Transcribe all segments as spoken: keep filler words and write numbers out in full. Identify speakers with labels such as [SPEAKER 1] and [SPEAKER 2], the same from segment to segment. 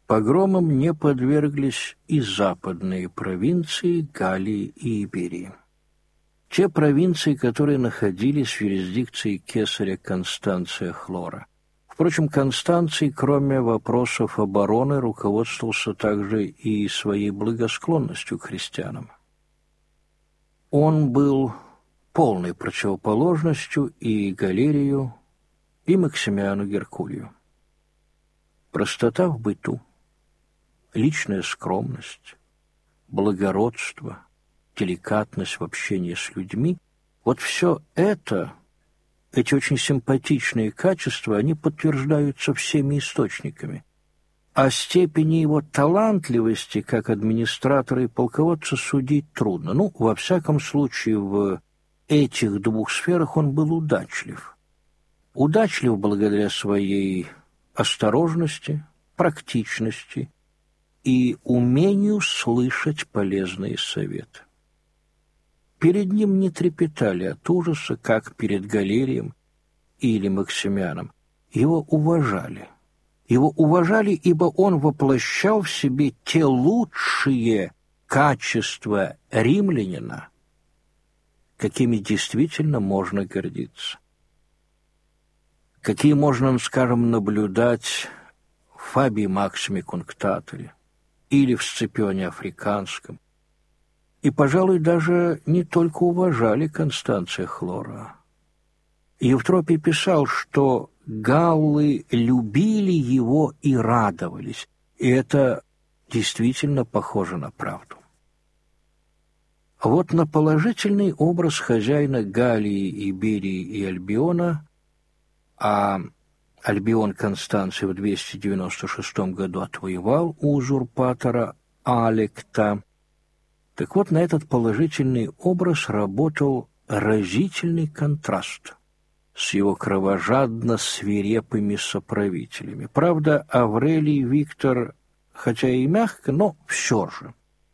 [SPEAKER 1] Погромам не подверглись и западные провинции Галлии и Иберии. Те провинции, которые находились в юрисдикции кесаря Констанция Хлора. Впрочем, Констанций, кроме вопросов обороны, руководствовался также и своей благосклонностью к христианам. Он был полной противоположностью и Галерию, и Максимиану Геркулию. Простота в быту, личная скромность, благородство, деликатность в общении с людьми — вот все это, эти очень симпатичные качества, они подтверждаются всеми источниками. О степени его талантливости как администратора и полководца судить трудно. Ну, во всяком случае, в этих двух сферах он был удачлив. Удачлив благодаря своей осторожности, практичности и умению слышать полезные советы. Перед ним не трепетали от ужаса, как перед Галерием или Максимианом. Его уважали. Его уважали, ибо он воплощал в себе те лучшие качества римлянина, какими действительно можно гордиться. Какие можно, скажем, наблюдать в Фабии Максиме Кунктаторе или в Сципионе Африканском. И, пожалуй, даже не только уважали Констанция Хлора. Евтропий писал, что галлы любили его и радовались, и это действительно похоже на правду. Вот на положительный образ хозяина Галлии, Иберии и Альбиона, а Альбион Констанций в двести девяносто шестом году отвоевал у узурпатора Алекта. Так вот, на этот положительный образ работал разительный контраст с его кровожадно-свирепыми соправителями. Правда, Аврелий Виктор, хотя и мягко, но все же,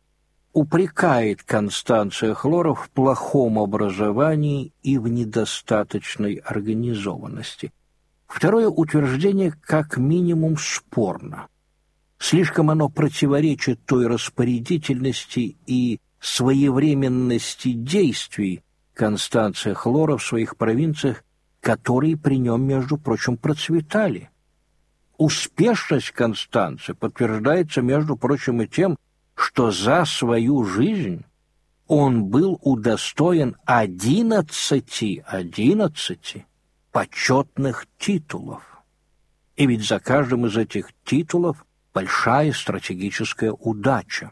[SPEAKER 1] упрекает Констанция Хлора в плохом образовании и в недостаточной организованности. Второе утверждение как минимум спорно. Слишком оно противоречит той распорядительности и своевременности действий Констанция Хлора в своих провинциях, которые при нем, между прочим, процветали. Успешность Констанция подтверждается, между прочим, и тем, что за свою жизнь он был удостоен одиннадцати, одиннадцати почетных титулов. И ведь за каждым из этих титулов большая стратегическая удача.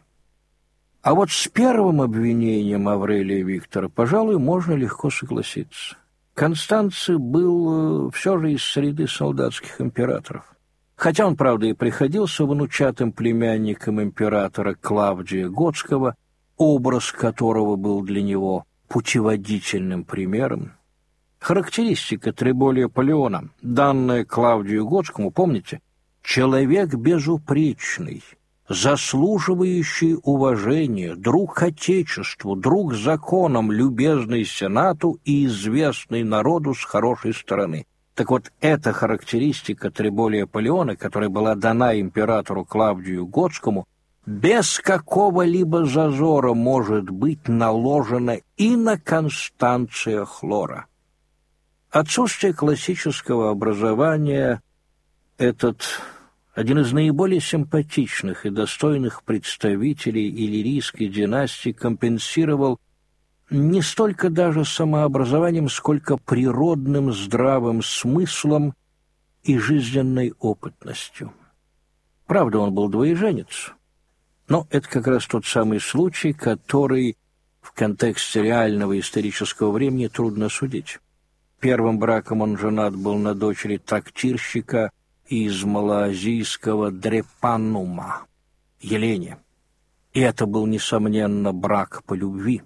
[SPEAKER 1] А вот с первым обвинением Аврелия Виктора, пожалуй, можно легко согласиться. Констанций был все же из среды солдатских императоров. Хотя он, правда, и приходился внучатым племянником императора Клавдия Готского, образ которого был для него путеводительным примером. Характеристика Триболия Палеона, данная Клавдию Готскому, помните? Человек безупречный, заслуживающий уважения, друг Отечеству, друг законам, любезный Сенату и известный народу с хорошей стороны. Так вот, эта характеристика Триболия Палеона, которая была дана императору Клавдию Готскому, без какого-либо зазора может быть наложена и на Констанция Хлора. Отсутствие классического образования – этот один из наиболее симпатичных и достойных представителей иллирийской династии компенсировал не столько даже самообразованием, сколько природным здравым смыслом и жизненной опытностью. Правда, он был двоеженец, но это как раз тот самый случай, который в контексте реального исторического времени трудно судить. Первым браком он женат был на дочери трактирщика из малоазийского Дрепанума, Елене. И это был, несомненно, брак по любви.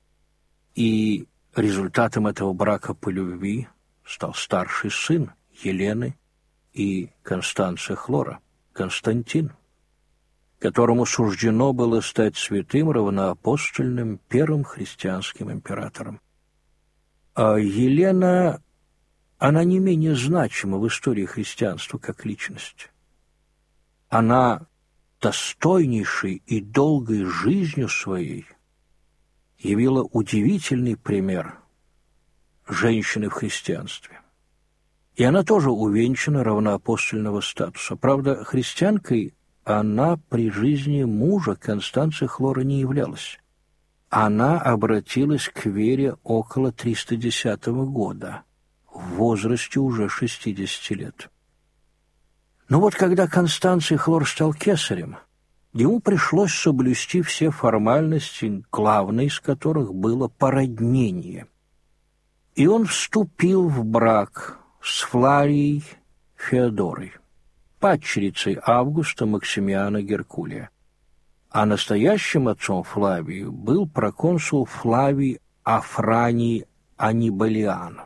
[SPEAKER 1] И результатом этого брака по любви стал старший сын Елены и Констанция Хлора, Константин, которому суждено было стать святым равноапостольным первым христианским императором. А Елена, она не менее значима в истории христианства как личность. Она достойнейшей и долгой жизнью своей явила удивительный пример женщины в христианстве. И она тоже увенчана равноапостольного статуса. Правда, христианкой она при жизни мужа Констанция Хлора не являлась. Она обратилась к вере около триста десятого года, в возрасте уже шестидесяти лет. Но вот когда Констанций Хлор стал кесарем, ему пришлось соблюсти все формальности, главной из которых было породнение. И он вступил в брак с Флавией Феодорой, падчерицей Августа Максимиана Геркулия. А настоящим отцом Флавии был проконсул Флавий Афраний Аннибалиан.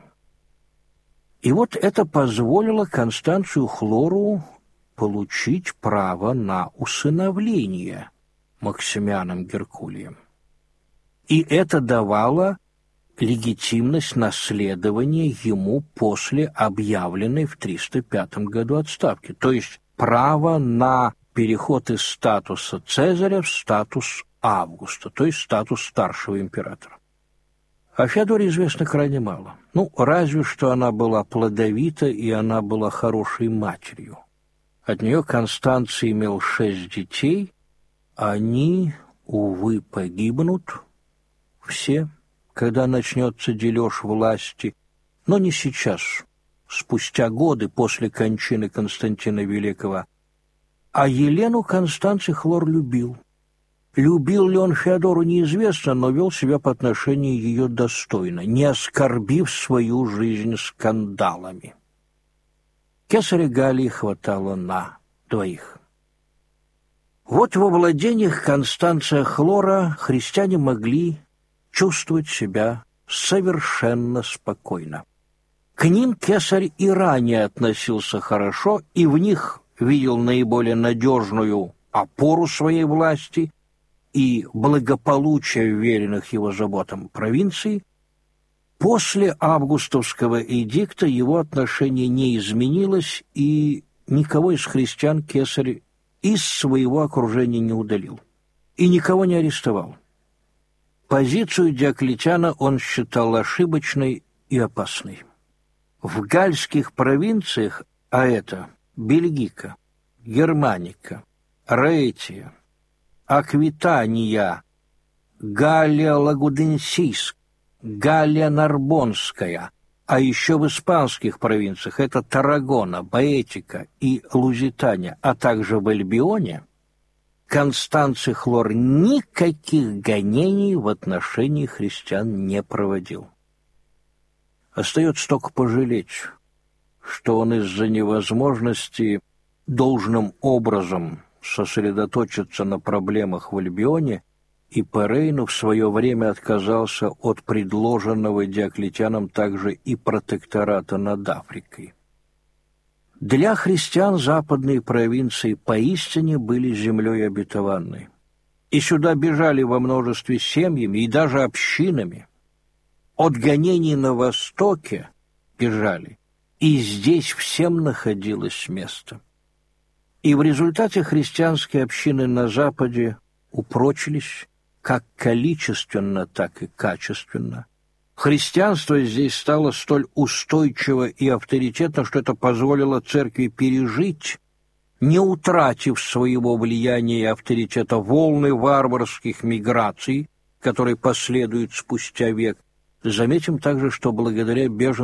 [SPEAKER 1] И вот это позволило Констанцию Хлору получить право на усыновление Максимианом Геркулием. И это давало легитимность наследования ему после объявленной в триста пятом году отставки, то есть право на переход из статуса Цезаря в статус Августа, то есть статус старшего императора. О Феодоре известно крайне мало. Ну, разве что она была плодовита, и она была хорошей матерью. От нее Констанций имел шесть детей. Они, увы, погибнут все, когда начнется дележ власти, но не сейчас, спустя годы после кончины Константина Великого. А Елену Констанций Хлор любил. Любил ли он Феодору, неизвестно, но вел себя по отношению ее достойно, не оскорбив свою жизнь скандалами. Кесаря Галлии хватало на двоих. Вот во владениях Констанция Хлора христиане могли чувствовать себя совершенно спокойно. К ним кесарь и ранее относился хорошо и в них видел наиболее надежную опору своей власти и благополучия вверенных его заботам провинций. После августовского эдикта его отношение не изменилось, и никого из христиан кесарь из своего окружения не удалил и никого не арестовал. Позицию Диоклетиана он считал ошибочной и опасной. В гальских провинциях, а это Бельгика, Германика, Раэтия, Аквитания, Галлия Лагуденсийск, Галлия Нарбонская, а еще в испанских провинциях это Таррагона, Боэтика и Лузитания, а также в Альбионе, Констанций Хлор никаких гонений в отношении христиан не проводил. Остается только пожалеть, что он из-за невозможности должным образом сосредоточиться на проблемах в Альбионе и по Рейну в свое время отказался от предложенного Диоклетианом также и протектората над Африкой. Для христиан западные провинции поистине были землей обетованной, и сюда бежали во множестве семьями и даже общинами. От гонений на Востоке бежали, и здесь всем находилось место. И в результате христианские общины на Западе упрочились как количественно, так и качественно. Христианство здесь стало столь устойчиво и авторитетно, что это позволило церкви пережить, не утратив своего влияния и авторитета, волны варварских миграций, которые последуют спустя век. Заметим также, что благодаря беженцам